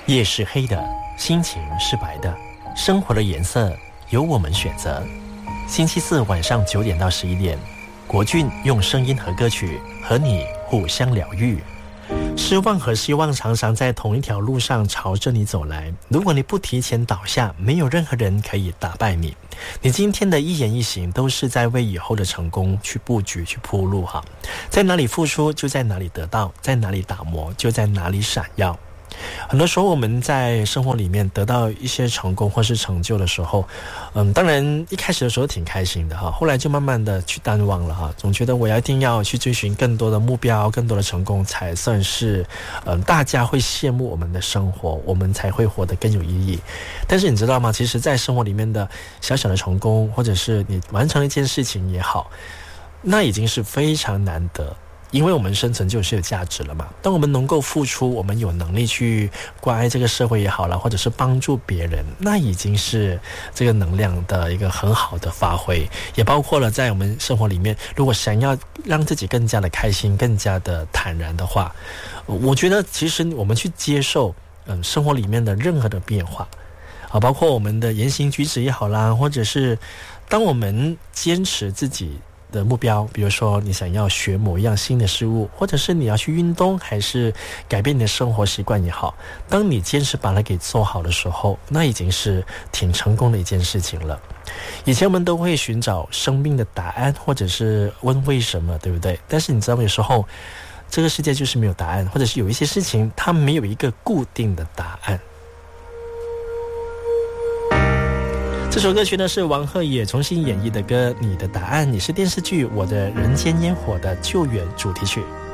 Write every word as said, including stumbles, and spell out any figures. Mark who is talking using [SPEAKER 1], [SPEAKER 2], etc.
[SPEAKER 1] 夜是黑的，心情是白的，生活的颜色由我们选择。星期四晚上九点到十一点，国俊用声音和歌曲和你互相疗愈。失望和希望常常在同一条路上朝着你走来，如果你不提前倒下，没有任何人可以打败你。你今天的一言一行都是在为以后的成功去布局去铺路哈，在哪里付出就在哪里得到，在哪里打磨就在哪里闪耀。很多时候我们在生活里面得到一些成功或是成就的时候，嗯，当然一开始的时候挺开心的哈，后来就慢慢的去淡忘了哈，总觉得我要一定要去追寻更多的目标，更多的成功才算是嗯大家会羡慕我们的生活，我们才会活得更有意义。但是你知道吗，其实在生活里面的小小的成功，或者是你完成了一件事情也好，那已经是非常难得，因为我们生存就是有价值了嘛。当我们能够付出，我们有能力去关爱这个社会也好了，或者是帮助别人，那已经是这个能量的一个很好的发挥。也包括了在我们生活里面，如果想要让自己更加的开心，更加的坦然的话，我觉得其实我们去接受嗯生活里面的任何的变化啊，包括我们的言行举止也好啦，或者是当我们坚持自己的目标，比如说你想要学某一样新的事物，或者是你要去运动，还是改变你的生活习惯也好，当你坚持把它给做好的时候，那已经是挺成功的一件事情了。以前我们都会寻找生命的答案，或者是问为什么，对不对？但是你知道有时候这个世界就是没有答案，或者是有一些事情它没有一个固定的答案。这首歌曲呢是王鹤野重新演绎的歌《你的答案》，也是电视剧《我的人间烟火》的救援主题曲。